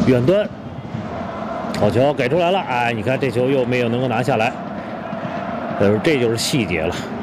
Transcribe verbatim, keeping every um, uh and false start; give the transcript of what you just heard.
远端，好球给出来了，哎，你看这球又没有能够拿下来，呃，这就是细节了。